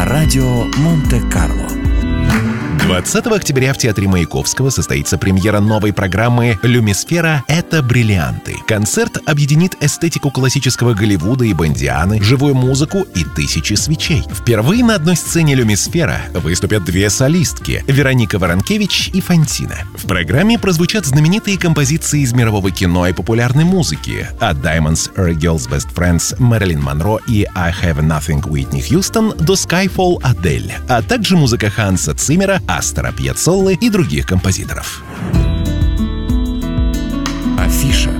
Радио Монте-Карло. 20 октября в Театре Маяковского состоится премьера новой программы «Люмисфера. Это бриллианты». Концерт объединит эстетику классического Голливуда и бондианы, живую музыку и тысячи свечей. Впервые на одной сцене «Люмисфера» выступят две солистки — Вероника Воронкевич и Фантина. В программе прозвучат знаменитые композиции из мирового кино и популярной музыки от Diamonds Are a Girl's Best Friends Мэрилин Монро и I Have Nothing Уитни Хьюстон до Skyfall Адель, а также музыка Ханса Циммера, Астора Пьяццоллы и других композиторов. Афиша.